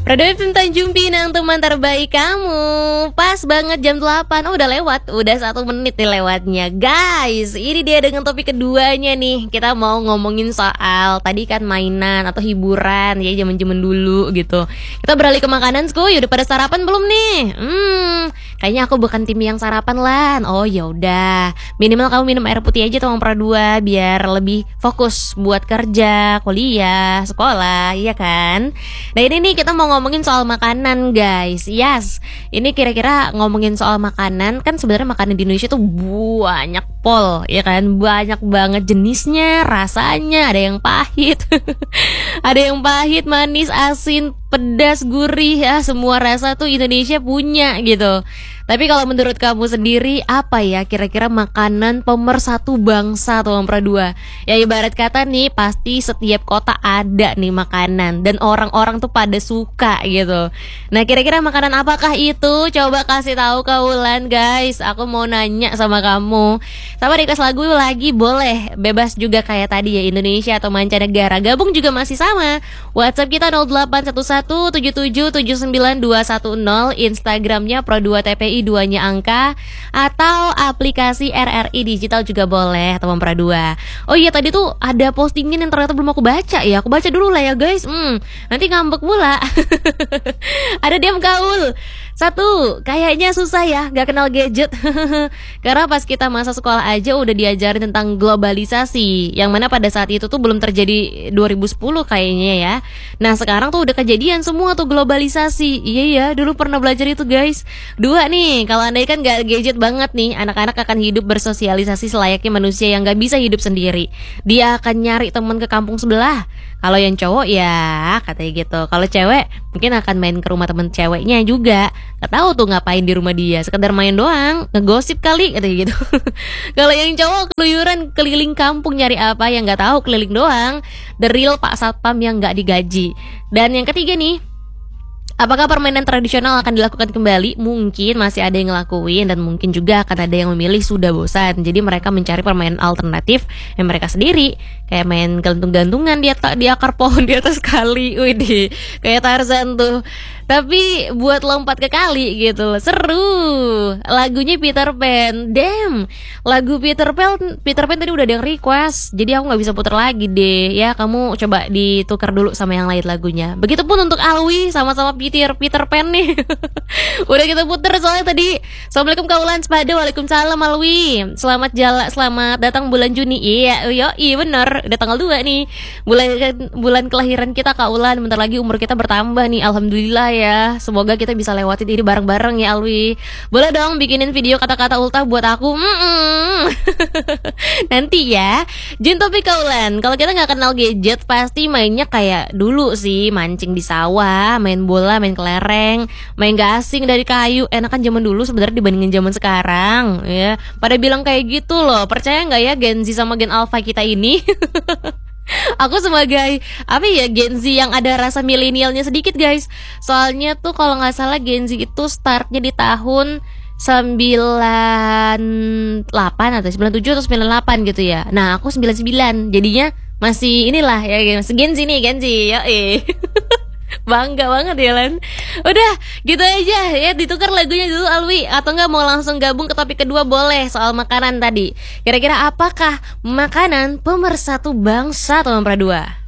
Pradewi Tanjung Pinang, teman terbaik kamu. Pas banget jam 8. Oh udah lewat, udah 1 menit nih lewatnya. Guys, ini dia dengan topik keduanya nih. Kita mau ngomongin soal tadi kan mainan atau hiburan ya zaman-zaman dulu gitu. Kita beralih ke makanan, skuy. Udah pada sarapan belum nih? Kayaknya aku bukan tim yang sarapan lan. Oh ya udah, minimal kamu minum air putih aja tuh Pradua biar lebih fokus buat kerja, kuliah, sekolah, iya kan? Nah ini nih kita mau ngomongin soal makanan guys. Yes, ini kira-kira ngomongin soal makanan. Kan sebenarnya makanan di Indonesia tuh banyak pol, ya kan? Banyak banget jenisnya, rasanya. Ada yang pahit ada yang pahit, manis, asin, pedas, gurih, ya semua rasa tuh Indonesia punya gitu. Tapi kalau menurut kamu sendiri, apa ya kira-kira makanan pemersatu bangsa tuh Pradua? Ya ibarat kata nih, pasti setiap kota ada nih makanan dan orang-orang tuh pada suka gitu. Nah kira-kira makanan apakah itu? Coba kasih tahu kaulan guys. Aku mau nanya sama kamu. Sama request lagu lagi boleh, bebas juga kayak tadi ya, Indonesia atau mancanegara. Gabung juga masih sama. WhatsApp kita 081177792210, Instagramnya Pro2TPI 2-nya angka, atau aplikasi RRI Digital juga boleh teman Pradua. Oh iya tadi tuh ada postingan yang ternyata belum aku baca ya. Aku baca dulu lah ya guys. Nanti ngambek pula. Ada diam gaul. 1, kayaknya susah ya gak kenal gadget. Karena pas kita masa sekolah aja udah diajarin tentang globalisasi, yang mana pada saat itu tuh belum terjadi 2010 kayaknya ya. Nah sekarang tuh udah kejadian semua tuh globalisasi. Iya ya, dulu pernah belajar itu guys. 2 nih, kalau andai kan gak gadget banget nih, anak-anak akan hidup bersosialisasi selayaknya manusia yang gak bisa hidup sendiri. Dia akan nyari teman ke kampung sebelah. Kalau yang cowok ya katanya gitu. Kalau cewek mungkin akan main ke rumah temen ceweknya juga. Gak tahu tuh ngapain di rumah dia, sekedar main doang, ngegosip kali katanya gitu. Kalau yang cowok keluyuran keliling kampung nyari apa yang gak tahu, keliling doang. The real Pak Satpam yang gak digaji. Dan yang ketiga nih, apakah permainan tradisional akan dilakukan kembali? Mungkin masih ada yang ngelakuin, dan mungkin juga akan ada yang memilih sudah bosan. Jadi mereka mencari permainan alternatif yang mereka sendiri, kayak main gantung-gantungan di akar pohon di atas kali. Widih, kayak Tarzan tuh. Tapi buat lompat ke kali gitu, seru. Lagunya Peter Pan. Damn, lagu Peter Pan tadi udah ada yang request, jadi aku gak bisa puter lagi deh. Ya kamu coba ditukar dulu sama yang lain lagunya. Begitupun untuk Alwi, sama-sama Peter Pan nih. Udah kita puter soalnya tadi. Assalamualaikum kaulan sepada. Waalaikumsalam Alwi. Selamat datang bulan Juni. Iya bener, udah tanggal 2 nih. Bulan kelahiran kita kaulan. Bentar lagi umur kita bertambah nih, alhamdulillah ya. Semoga kita bisa lewatin ini bareng-bareng ya Alwi. Boleh dong bikinin video kata-kata ultah buat aku. Nanti ya. Jin topik kaulan. Kalau kita gak kenal gadget, pasti mainnya kayak dulu sih, mancing di sawah, main bola, main kelereng, main gasing dari kayu. Enakan zaman dulu sebenarnya dibandingin zaman sekarang ya. Pada bilang kayak gitu loh. Percaya nggak ya Gen Z sama Gen Alpha kita ini? Aku sebagai Gen Z yang ada rasa milenialnya sedikit guys. Soalnya tuh kalau nggak salah Gen Z itu startnya di tahun 98 atau 97 atau 98 gitu ya. Nah aku 99, jadinya masih inilah ya, Gen Z nih, Gen Z ya. Bangga banget ya Lan. Udah gitu aja ya, ditukar lagunya dulu Alwi. Atau enggak mau langsung gabung ke topik kedua boleh, soal makanan tadi. Kira-kira apakah makanan pemersatu bangsa teman Pradua?